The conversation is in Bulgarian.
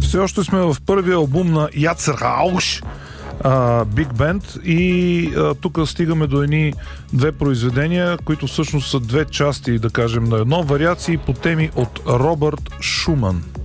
Все още сме в първия албум на Яцерауш, Big Band, и тук стигаме до две произведения, които всъщност са две части, да кажем, на едно, вариации по теми от Робърт Шуман.